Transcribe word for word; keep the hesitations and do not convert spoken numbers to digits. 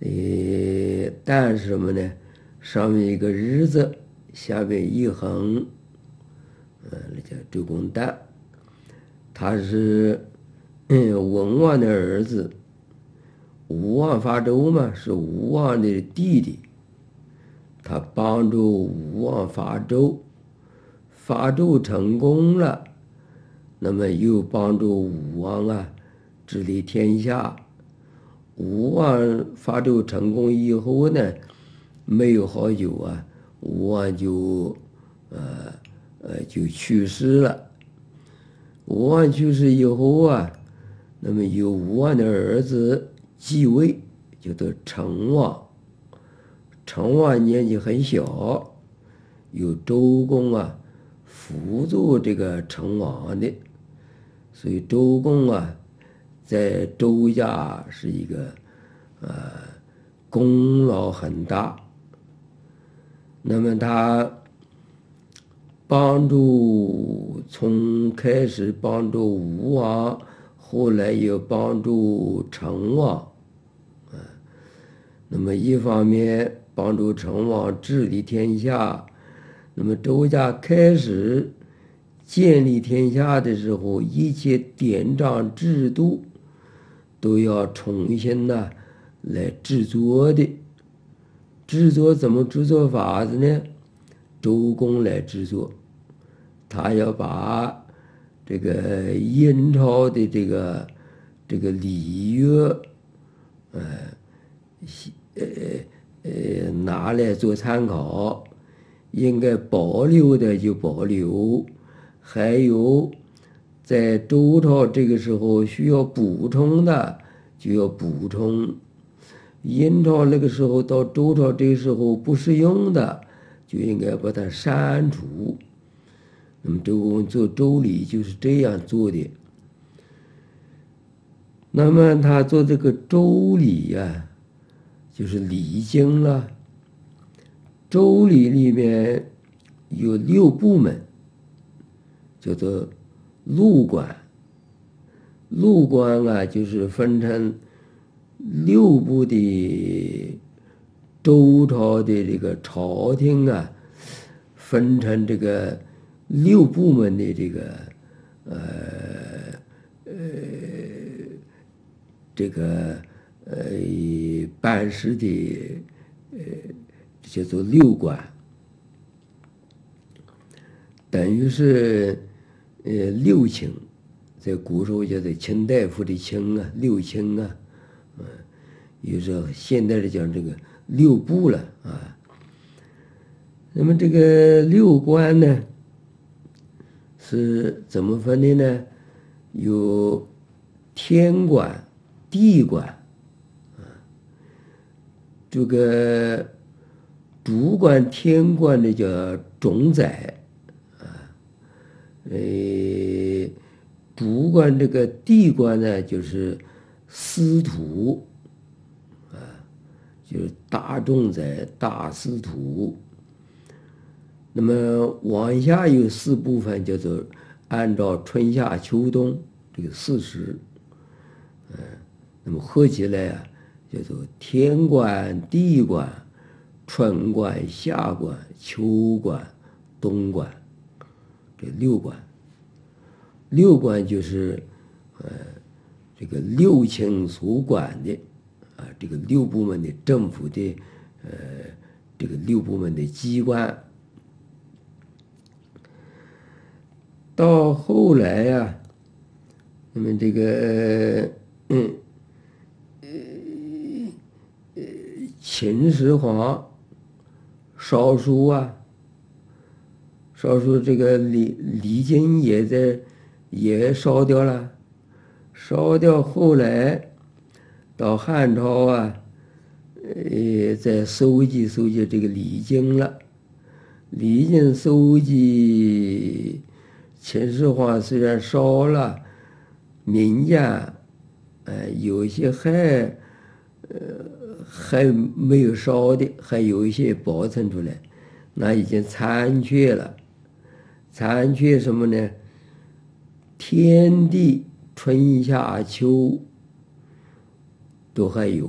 呃，蛋是什么呢？上面一个日字，下面一横，呃，那叫周公旦。他是嗯文王的儿子，吴王伐纣嘛，是吴王的弟弟。他帮助吴王伐纣，伐纣成功了，那么又帮助吴王啊治理天下。吴王伐纣成功以后呢，没有好久啊，吴王就呃呃就去世了。吴王去世以后啊，那么由吴王的儿子继位，叫做成王。成王年纪很小，由周公啊辅助这个成王的，所以周公啊在周家是一个呃功劳很大。那么他帮助从开始帮助吴王，后来又帮助成王，啊，那么一方面帮助成王治理天下，那么周家开始建立天下的时候，一切典章制度都要重新呢来制作的。制作怎么制作法子呢？周公来制作，他要把这个殷朝的这个这个礼乐，呃，呃呃拿来做参考，应该保留的就保留，还有在周朝这个时候需要补充的就要补充，殷朝那个时候到周朝这个时候不适用的，就应该把它删除。那么周公做周礼就是这样做的。那么他做这个周礼呀、啊，就是礼经了。周礼里面有六部门，叫做禄管。禄管啊，就是分成六部的周朝的这个朝廷啊，分成这个六部门的这个呃呃这个呃办事的呃叫做六管，等于是呃六卿，在古时候叫做卿大夫的卿啊，六卿啊，嗯，有时候现代的讲这个六部了啊。那么这个六官呢是怎么分的呢？有天官、地官，啊，这个主管天官的叫总宰，啊，呃，主管这个地官呢就是司徒，啊，就是大总宰、大司徒。那么往下有四部分，叫做按照春夏秋冬这个四时，嗯，那么合起来啊，叫做天官、地官、春官、夏官、秋官、冬官，这六官。六官就是呃这个六卿所管的啊，这个六部门的政府的呃这个六部门的机关。到后来呀、啊，那么这个嗯呃秦始皇烧书啊，烧书这个礼礼经也在也烧掉了，烧掉后来到汉朝啊，呃再收集收集这个礼经了，礼经收集。秦始皇虽然烧了，民间，呃，有一些还，呃，还没有烧的，还有一些保存出来，那已经残缺了。残缺什么呢？天地春夏秋都还有。